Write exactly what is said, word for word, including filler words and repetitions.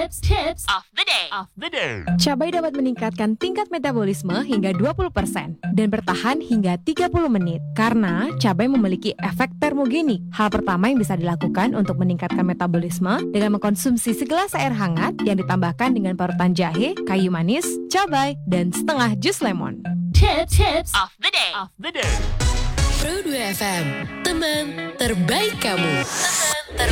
Tips Tips of the day. Of the day. Cabai dapat meningkatkan tingkat metabolisme hingga dua puluh persen dan bertahan hingga tiga puluh menit karena cabai memiliki efek termogenik. Hal pertama yang bisa dilakukan untuk meningkatkan metabolisme dengan mengkonsumsi segelas air hangat yang ditambahkan dengan parutan jahe, kayu manis, cabai, dan setengah jus lemon. Tips Tips of the day. Of the day. Pro dua F M, teman terbaik kamu. Teman